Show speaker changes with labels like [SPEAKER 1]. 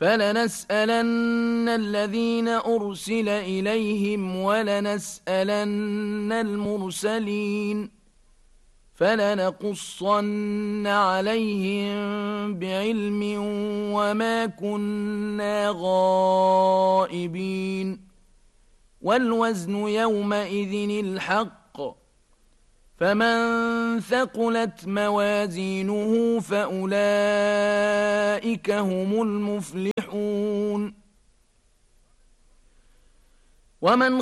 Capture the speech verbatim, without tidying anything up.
[SPEAKER 1] فلنسألن الذين أرسل إليهم ولنسألن المرسلين فلنقصن عليهم بعلم وما كنا غائبين والوزن يومئذ الحق فمن ثقلت موازينه فأولئك هم المفلحون ومن